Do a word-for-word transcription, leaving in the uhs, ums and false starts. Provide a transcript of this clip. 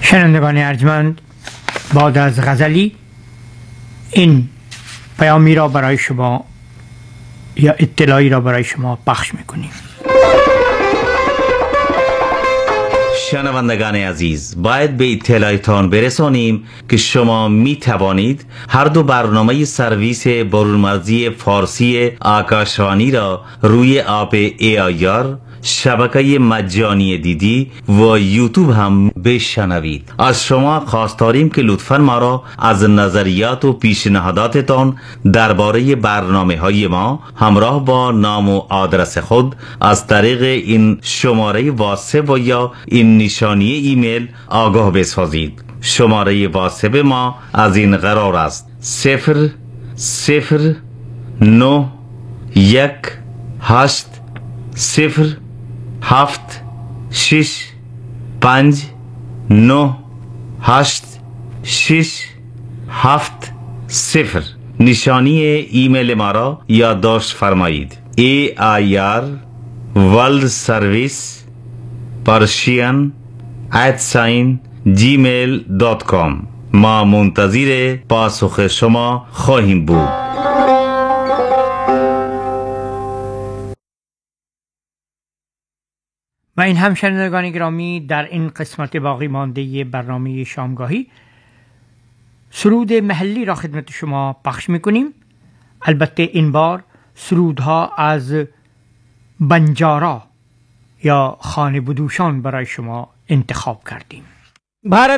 شنوندگان ارجمند، بعد از غزلی این پیامی را برای شما یا اطلاعی را برای شما پخش میکنیم. شنوندگان عزیز، باید به اطلاعتان برسانیم که شما می توانید هر دو برنامه سرویس برونمرزی فارسی آکاشوانی را روی اپ ای آی آر، شبکه مجانی دیدی و یوتیوب هم بشنوید. از شما خواست داریم که لطفاً ما را از نظریات و پیشنهاداتتان درباره برنامه های ما همراه با نام و آدرس خود از طریق این شماره واتساپ و یا این نشانی ایمیل آگاه بسازید. شماره واتساپ ما از این قرار است: صفر صفر نه یک هشت صفر هفت شش پنج نه هشت شش هفت صفر. نشانی ایمیل ما را یادداشت فرمایید: ای آی آر ورلد سرویس پرشین ات ساین جیمیل دات کام. ما منتظر پاسخ شما خواهیم بود. و این هم شنوندگان گرامی، در این قسمت باقی مانده برنامه شامگاهی سرود محلی را خدمت شما پخش میکنیم. البته این بار سرودها از بنجارا یا خانه بدوشان برای شما انتخاب کردیم.